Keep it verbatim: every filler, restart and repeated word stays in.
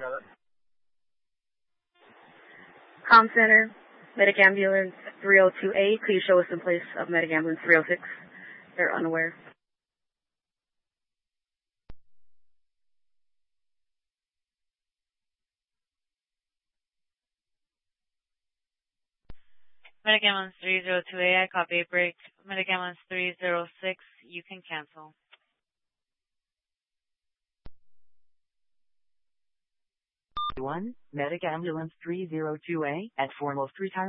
Com Center, Medic Ambulance three oh two A, please show us in place of Medic Ambulance three oh six. They're unaware. Medic Ambulance three oh two A, I copy a break. Medic Ambulance three oh six, you can cancel. One, Medic Ambulance three oh two A at Foremost Retirement.